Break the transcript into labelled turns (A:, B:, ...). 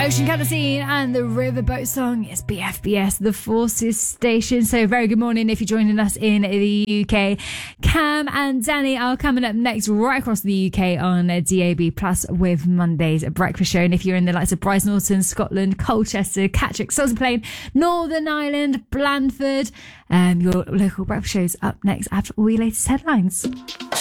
A: Ocean Catassine and the Riverboat Song is BFBS, the Forces Station. So very good morning if you're joining us in the UK. Cam and Danny are coming up next right across the UK on DAB Plus with Monday's breakfast show. And if you're in the likes of Bryce Norton, Scotland, Colchester, Catterick, Salisbury Plain, Northern Ireland, Blandford, your local breakfast show's up next after all your latest headlines.